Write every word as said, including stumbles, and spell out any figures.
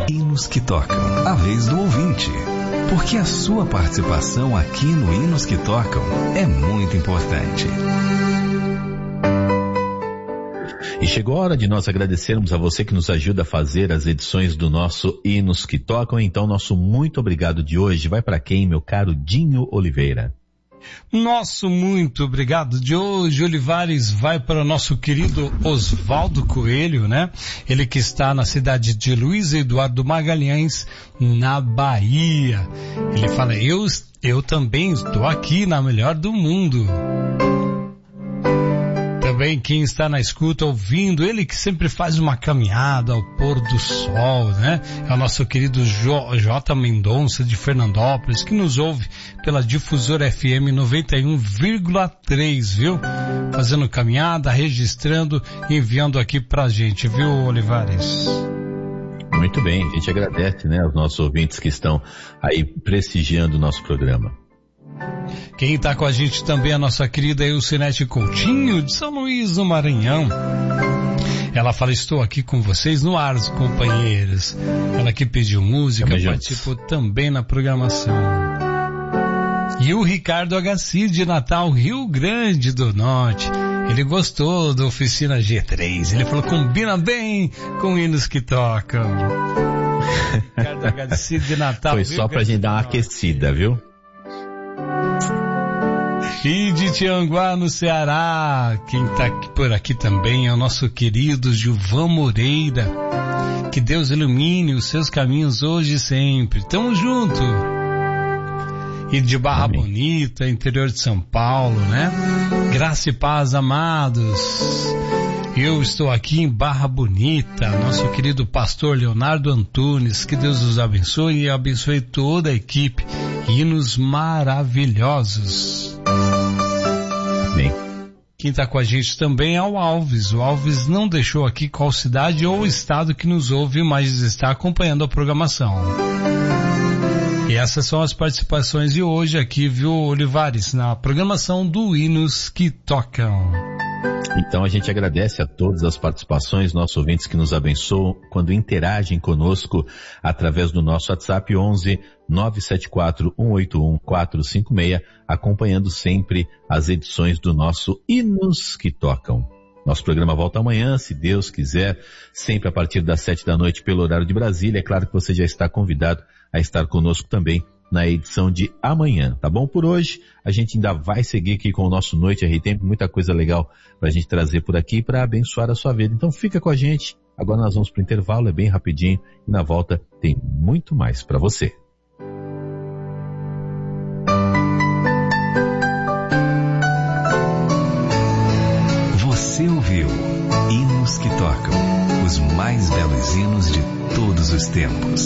Hinos que Tocam, a vez do ouvinte. Porque a sua participação aqui no Hinos que Tocam é muito importante. E chegou a hora de nós agradecermos a você que nos ajuda a fazer as edições do nosso Hinos que Tocam. Então, nosso muito obrigado de hoje vai para quem, meu caro Dinho Oliveira? Nosso muito obrigado de hoje, Olivares, vai para o nosso querido Oswaldo Coelho, né? Ele que está na cidade de Luiz Eduardo Magalhães, na Bahia. Ele fala, eu, eu também estou aqui na melhor do mundo. Também quem está na escuta ouvindo, ele que sempre faz uma caminhada ao pôr do sol, né? É o nosso querido J. J. Mendonça de Fernandópolis, que nos ouve pela Difusora F M noventa e um vírgula três, viu? Fazendo caminhada, registrando e enviando aqui pra gente, viu, Olivares? Muito bem, a gente agradece, né, aos nossos ouvintes que estão aí prestigiando o nosso programa. Quem está com a gente também é a nossa querida Elcinete Coutinho, de São Luís, no Maranhão. Ela fala, estou aqui com vocês no ar, companheiros. Ela que pediu música, participou também na programação. E o Ricardo Agaci, de Natal, Rio Grande do Norte. Ele gostou da Oficina G três. Ele falou, combina bem com hinos que tocam. Ricardo Agaci, de Natal, Foi só pra gente dar uma aquecida, viu? E de Tianguá, no Ceará, quem está por aqui também é o nosso querido Gilvan Moreira. Que Deus ilumine os seus caminhos hoje e sempre. Tamo junto. E de Barra Amém. Bonita, interior de São Paulo, né? Graça e paz, amados. Eu estou aqui em Barra Bonita, nosso querido pastor Leonardo Antunes. Que Deus os abençoe e abençoe toda a equipe. Hinos maravilhosos. Amém. Quem está com a gente também é o Alves. O Alves não deixou aqui qual cidade ou estado que nos ouve, mas está acompanhando a programação. E essas são as participações de hoje aqui, viu, Olivares, na programação do Hinos que Tocam. Então a gente agradece a todas as participações, nossos ouvintes que nos abençoam quando interagem conosco através do nosso WhatsApp onze nove sete quatro um oito um quatro cinco seis, acompanhando sempre as edições do nosso Hinos que Tocam. Nosso programa volta amanhã, se Deus quiser, sempre a partir das sete da noite pelo horário de Brasília. É claro que você já está convidado a estar conosco também na edição de amanhã, tá bom? Por hoje, a gente ainda vai seguir aqui com o nosso Noite R Tempo, muita coisa legal pra gente trazer por aqui para abençoar a sua vida. Então fica com a gente, agora nós vamos pro intervalo, é bem rapidinho, e na volta tem muito mais para você. Você ouviu Hinos que Tocam, os mais belos hinos de todos os tempos.